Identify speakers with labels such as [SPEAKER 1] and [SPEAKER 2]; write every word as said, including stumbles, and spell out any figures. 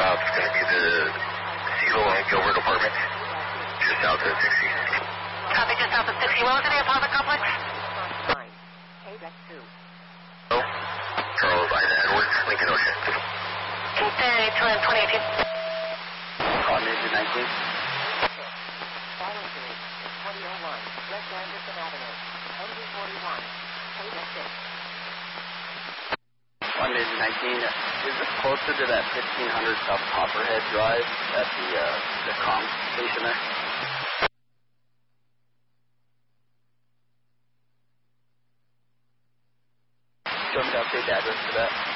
[SPEAKER 1] stop's going to be the Cecil and Gilbert apartments, just south of sixty.
[SPEAKER 2] Copy, just south of sixty. What was the apartment complex?
[SPEAKER 3] Fine. Hey, that's two.
[SPEAKER 1] Oh, Charles Ida Edwards, Lincoln Ocean.
[SPEAKER 2] Tuesday, twenty eighteen.
[SPEAKER 1] On engine nineteen.
[SPEAKER 3] Follow through. twenty oh one. West Anderson Avenue. N D forty-one. Hey, that's six.
[SPEAKER 1] On engine nineteen, is it closer to that fifteen hundred South Copperhead Drive at the, uh, the comm station there? Do you want me to update the address for that?